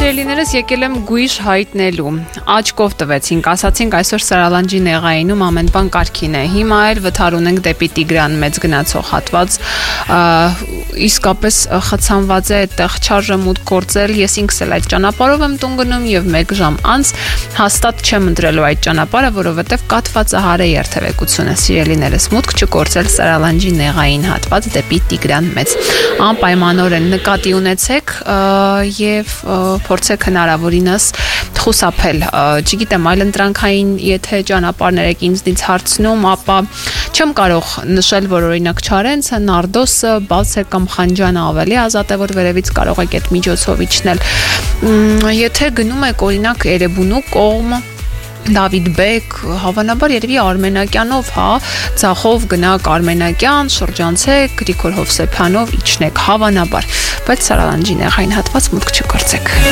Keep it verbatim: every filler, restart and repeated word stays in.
Սիրելիներս, եկել եմ գույշ հայտնելու, աչքով տվեցինք, ասացինք այսօր Սարալանջի նեղայինում ամեն բան կարգին է, հիմա էլ վթար ունենք դեպի Տիգրան մեծ գնացող հատված, իսկապես խցանված է այդտեղ չարժե մուտք գործել, ես ինքս էլ այդ ճանապարհով եմ տուն գնում եւ մեկ ժամ անց հաստատ չեմ ընտրելու այդ ճանապարհը, որովհետեւ կաթվածահար է երթևեկությունը, սիրելիներս, մուտք չգործել Սարալանջի նեղային հատված դեպի Տիգրան մեծ, անպայմանորեն նկատի ունեցեք եւ փորձեք հնարավորինս խուսափել, չգիտեմ, այլ ընտրանքային եթե ճանապարհներ եք ինձնից հարցնում, ապա չեմ կարող նշել, որ օրինակ Չարենցը, Նարդոսը, Բալսեր կամ Խանջանը ավելի ազատ է, որ վերևից կարող եք այդ միջոցով իջնել, եթե գնում եք օրինակ Էրեբունու կողմ, Դավիթ Բեկ, հավանաբար երևի Արմենակյանով, հա, ցախով գնաք Արմենակյան, շրջանցեք, Գրիգոր Հովսեփյանով իջնեք, հավանաբար, բայց Սարալանջի նեղային հատված մուտք չգործեք։